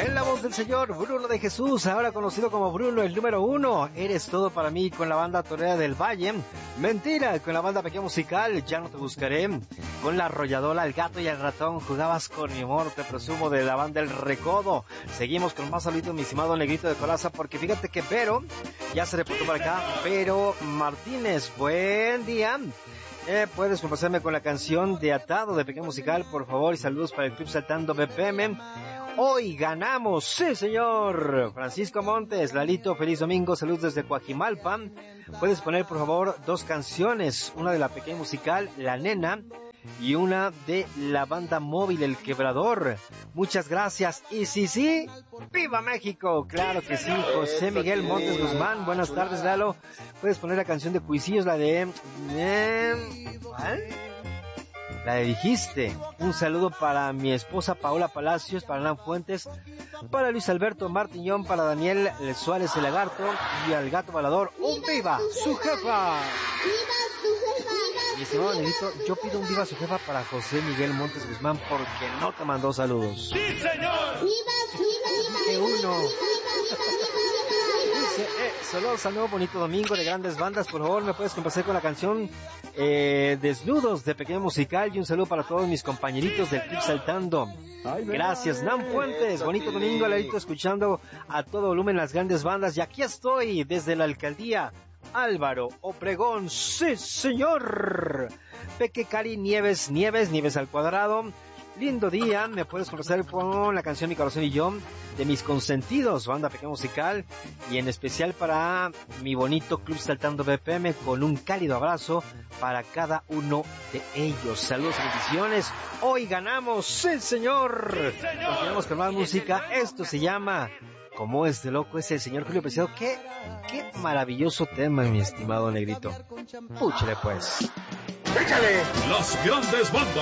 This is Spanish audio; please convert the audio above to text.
En la voz del señor Bruno de Jesús, ahora conocido como Bruno el número 1. Eres todo para mí con la banda Torera del Valle. Mentira, con la banda Pequeña Musical, Ya no te buscaré. Con la arrolladora, el gato y el ratón, jugabas con mi amor, te presumo, de la banda El Recodo. Seguimos con más saluditos, mi estimado Negrito de Coraza, porque fíjate que Vero, ya se reportó por acá, Vero Martínez, buen día. Puedes complacerme con la canción de Atado de Pequeña Musical, por favor, y saludos para el Club Saltando BPM. Hoy ganamos, sí señor. Francisco Montes, Lalito, feliz domingo, saludos desde Coajimalpa. Puedes poner por favor 2 canciones, una de la Pequeña Musical, La Nena, y una de la banda móvil El Quebrador. Muchas gracias. Y sí, ¡viva México! Claro que sí. José Miguel Montes Guzmán, buenas tardes, Lalo. Puedes poner la canción de Cuisillos, la de... ¿cuál? La de Dijiste. Un saludo para mi esposa Paola Palacios, para Nan Fuentes, para Luis Alberto Martiñón, para Daniel Suárez el Lagarto y al Gato Balador. ¡Un viva su jefa! Mi estimado Negrito, yo pido un viva su jefa para José Miguel Montes Guzmán porque no te mandó saludos. ¡Sí, señor! ¡Que uno! Dice, saludos al nuevo bonito domingo de grandes bandas. Por favor, me puedes complacer con la canción Desnudos de Pequeña Musical, y un saludo para todos mis compañeritos del Club Saltando. Gracias, Nan Fuentes. Bonito domingo, Lalito, escuchando a todo volumen las grandes bandas. Y aquí estoy desde la alcaldía Álvaro Obregón, sí señor. Peque Cari Nieves al cuadrado. Lindo día, me puedes complacer con la canción Mi Corazón y Yo de Mis Consentidos, banda Pequeña Musical, y en especial para mi bonito Club Saltando BPM, con un cálido abrazo para cada uno de ellos. Saludos y bendiciones. Hoy ganamos, sí señor. Continuamos con más música. Esto se llama Como es de loco, es el señor Julio Preciado. Qué maravilloso tema, mi estimado Negrito. Púchale pues. ¡Échale! Las grandes bandas.